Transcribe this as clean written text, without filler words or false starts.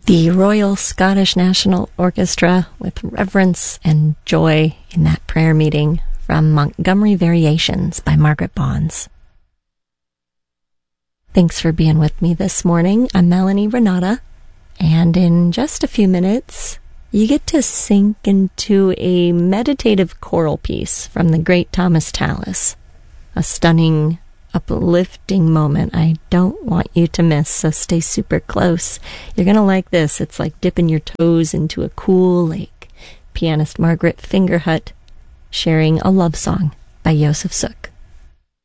The Royal Scottish National Orchestra with reverence and joy in that prayer meeting from Montgomery Variations by Margaret Bonds. Thanks for being with me this morning. I'm Melanie Renata, and in just a few minutes, you get to sink into a meditative choral piece from the great Thomas Tallis. A stunning, uplifting moment I don't want you to miss, so stay super close. You're gonna like this. It's like dipping your toes into a cool lake. Pianist Margaret Fingerhut sharing a love song by Josef Suk.